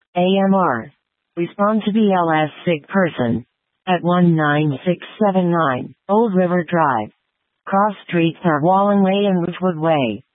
AMR. Respond to BLS sick person. At 19679, Old River Drive. Cross streets are Wallen Way and Ridgewood Way.